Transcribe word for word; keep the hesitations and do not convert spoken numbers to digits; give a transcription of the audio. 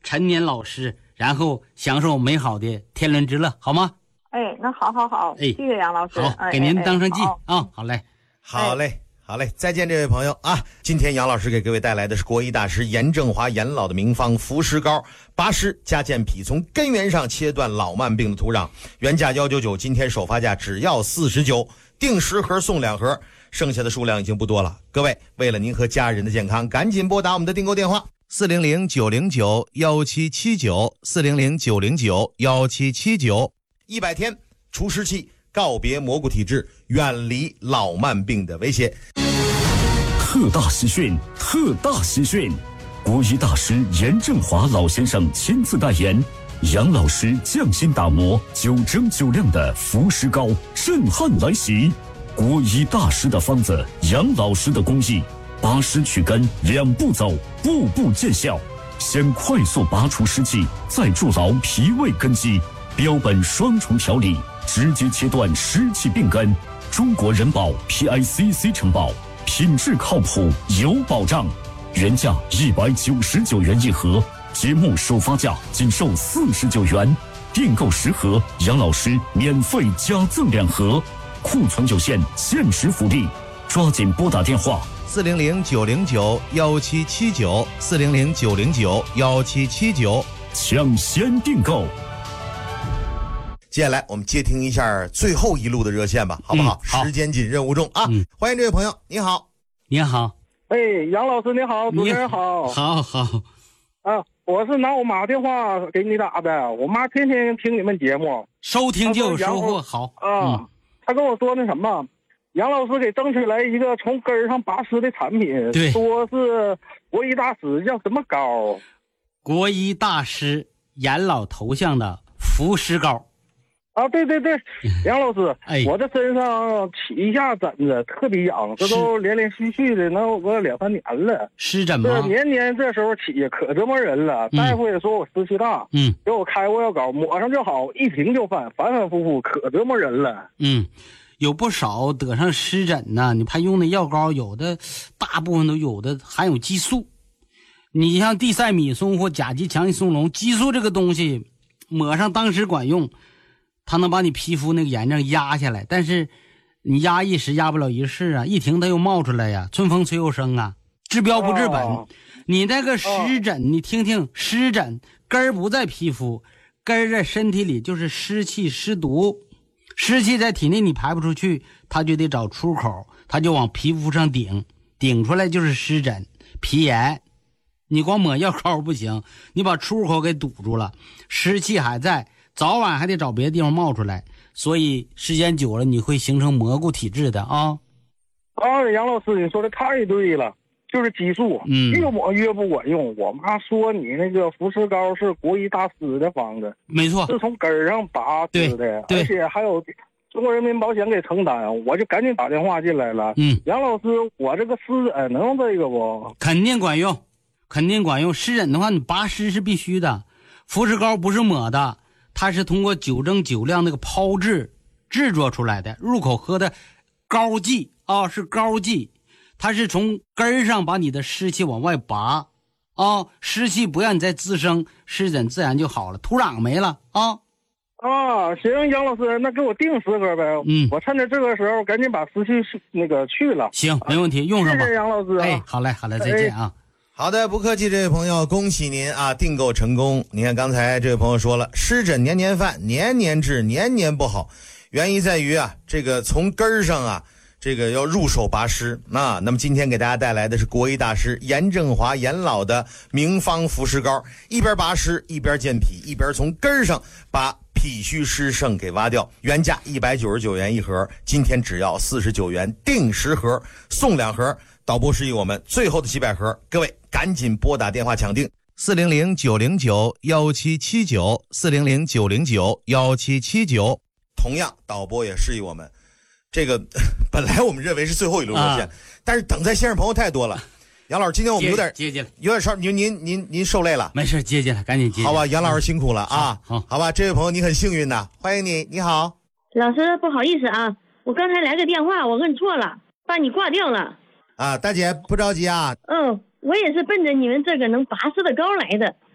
陈年老师，然后享受美好的天伦之乐，好吗？ 哎，那好好好，哎，谢谢杨老师， 好， 哎、 给您当上记啊、 哎哦，好嘞， 好嘞。好嘞，再见，这位朋友啊！今天杨老师给各位带来的是国医大师严正华严老的名方福石膏拔湿加健脾，从根源上切断老慢病的土壤。原价一九九，今天首发价只要四十九，订十盒送两盒，剩下的数量已经不多了。各位，为了您和家人的健康，赶紧拨打我们的订购电话四零零九零九幺七七九四零零九零九幺七七九，一百天除湿气，告别蘑菇体质，远离老慢病的威胁。 特大喜讯，特大喜讯！国医大师严正华老先生亲自代言，杨老师匠心打磨，九蒸九亮的福石膏震撼来袭。国医大师的方子，杨老师的工艺，拔湿去根两步走，步步见效。先快速拔除湿气，再筑牢脾胃根基，标本双重调理，直接切断湿气病根。中国人保 P I C C 承保，品质靠谱，有保障。原价一百九十九元一盒，节目首发价仅售四十九元。订购十盒，杨老师免费加赠两盒。库存有限，限时福利，抓紧拨打电话四零零九零九幺七七九四零零九零九幺七七九， 抢先订购。 接下来我们接听一下最后一路的热线吧，好不好？ 嗯、好， 时间紧，任务重啊！嗯、欢迎这位朋友，你好， 你好， 哎，杨老师你好，主持人好， 好好啊，我是拿我妈电话给你打的，我妈天天听你们节目， 收听就有收获，好啊。嗯他跟我说那什么，杨老师给争取来一个从根儿上拔湿的产品， 对， 说是国医大师叫什么膏？ 国医大师严老头像的福石膏。 啊，对对对，杨老师， 哎， 我这身上起一下疹子，特别痒，这都连连续续的能有个两三年了。 湿疹吗？ 这年年这时候起，可折磨人了。嗯、大夫也说我湿气大， 嗯， 给我开过药膏，抹上就好，一停就犯，反反复复，可折磨人了。 嗯，有不少得上湿疹呢，你还用的药膏，有的大部分都有的含有激素。你像地塞米松或甲基强力松龙，激素这个东西抹上当时管用。它能把你皮肤那个炎症压下来，但是你压一时压不了一世啊，一停它又冒出来呀，春风吹又生啊，治标不治本。哦、你那个湿疹，哦、你听听，湿疹根儿不在皮肤，根儿在身体里，就是湿气湿毒，湿气在体内你排不出去，它就得找出口，它就往皮肤上顶，顶出来就是湿疹皮炎。你光抹药膏不行，你把出口给堵住了，湿气还在，早晚还得找别的地方冒出来，所以时间久了你会形成蘑菇体质的啊。 啊，杨老师，你说的太对了，就是激素，嗯，越抹越不管用。我妈说你那个福石膏是国医大师的方子， 没错， 是从根儿上拔出的，而且还有中国人民保险给承担。我就赶紧打电话进来了，嗯，杨老师，我这个湿疹能用这个不？ 肯定管用，肯定管用。湿疹的话，你拔湿是必须的，福石膏不是抹的。它是通过九蒸九亮那个泡制制作出来的，入口喝的膏剂啊，是膏剂，它是从根上把你的湿气往外拔啊，湿气不让你再滋生，湿疹自然就好了，土壤没了啊。 啊，行，杨老师，那给我订十盒呗。嗯，我趁着这个时候赶紧把湿气那个去了。 行，没问题，用上吧。 谢谢杨老师、啊。 哎，好嘞，好嘞，再见啊。 哎好的，不客气，这位朋友，恭喜您啊，订购成功。你看刚才这位朋友说了，湿疹年年犯，年年治，年年不好，原因在于啊，这个从根儿上啊，这个要入手拔湿啊。那么今天给大家带来的是国医大师严正华严老的名方福石膏，一边拔湿，一边健脾，一边从根儿上把脾虚湿盛给挖掉。原价一百九十九元一盒，今天只要四十九元，订十盒送两盒。导播示意我们最后的几百盒，各位赶紧拨打电话抢订四零零九零九幺七七九四零零九零九幺七七九。同样，导播也示意我们，这个本来我们认为是最后一轮热线，啊、但是等在线上朋友太多了。杨老师，今天我们有点接进来， 有点稍您您您您受累了， 没事，接进来，赶紧接。 好吧，杨老师辛苦了啊， 好， 好吧，这位朋友你很幸运呐，欢迎你，你好。 老师，不好意思啊，我刚才来个电话，我摁错了，把你挂掉了。 啊，大姐不着急啊。 嗯，我也是奔着你们这个能拔湿的膏来的。